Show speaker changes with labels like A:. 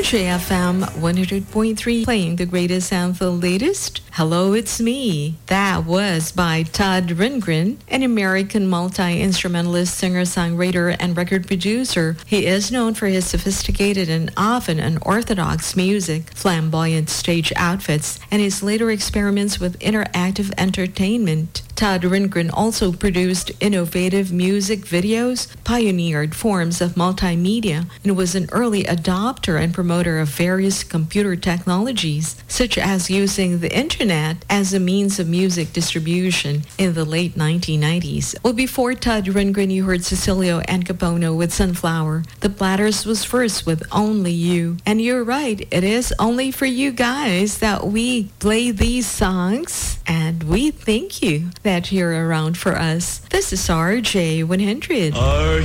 A: RJFM 100.3, playing the greatest and the latest. Hello, it's me. That was by Todd Rundgren, an American multi-instrumentalist, singer-songwriter, and record producer. He is known for his sophisticated and often unorthodox music, flamboyant stage outfits, and his later experiments with interactive entertainment. Todd Rundgren also produced innovative music videos, pioneered forms of multimedia, and was an early adopter and promoter of various computer technologies, such as using the internet as a means of music distribution in the late 1990s. Well, before Todd Rundgren, you heard Cecilio and Capono with Sunflower. The Platters was first with Only You. And you're right, it is only for you guys that we play these songs, and we thank you that you're around for us. This is RJ 100.
B: Are